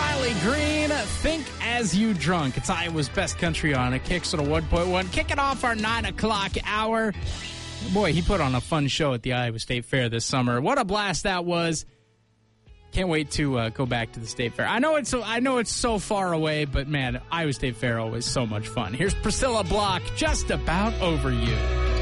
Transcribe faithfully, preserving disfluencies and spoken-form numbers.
Riley Green, Think As You Drunk. It's Iowa's best country on a Kicks at a one point one. Kicking off our nine o'clock hour. Boy, he put on a fun show at the Iowa State Fair this summer. What a blast that was. Can't wait to uh, go back to the State Fair. I know it's so, I know it's so far away, but man, Iowa State Fair always so much fun. Here's Priscilla Block, Just About Over You.